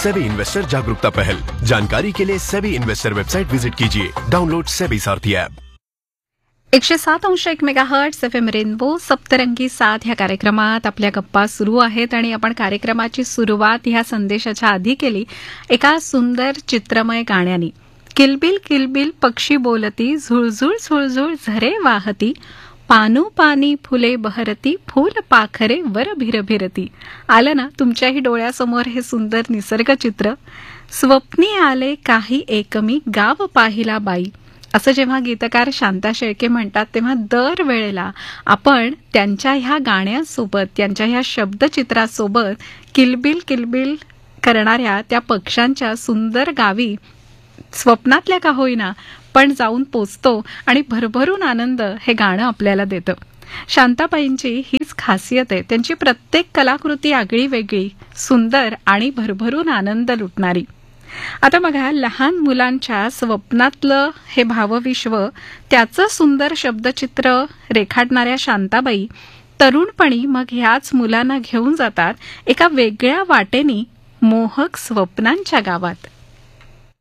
SEBI investor जागरूकता पहल। जानकारी के लिए सेबी इन्वेस्टर वेबसाइट विजिट कीजिए। डाउनलोड सेबी सारथी ऐप। 107.1 मेगाहर्ट्झ FM रेनबो सप्तरंगी साथ ह्या कार्यक्रमात आपल्या गप्पा सुरू आहेत आणि आपण कार्यक्रमाची सुरुवात ह्या संदेशाच्या आधी केली एका सुंदर चित्रमय गाण्याने। किलबिल किलबिल पक्षी बोलती, झुळझुळ झुळझुळ झरे वाहती, पानू पानी फुले बहरती, फूल पाखरे वर भिरभिरती। आलं ना तुमच्याही डोळ्यासमोर हे सुंदर निसर्ग चित्र। स्वप्नी आले काही एकमी गाव पाहिला बाई, असं जेव्हा गीतकार शांता शेळके म्हणतात तेव्हा दरवेळेला आपण त्यांच्या ह्या गाण्यासोबत, त्यांच्या ह्या शब्दचित्रासोबत किलबिल किलबिल करणाऱ्या त्या पक्ष्यांच्या सुंदर गावी स्वप्नातल्या का होईना पण जाऊन पोचतो आणि भरभरून आनंद हे गाणं आपल्याला देतं। शांताबाईंची हीच खासियत आहे, त्यांची प्रत्येक कलाकृती आगळी वेगळी, सुंदर आणि भरभरून आनंद लुटणारी। आता बघा, लहान मुलांच्या स्वप्नातलं हे भावविश्व, त्याचं सुंदर शब्दचित्र रेखाटणाऱ्या शांताबाई तरुणपणी मग ह्याच मुलांना घेऊन जातात एका वेगळ्या वाटेनी मोहक स्वप्नांच्या गावात।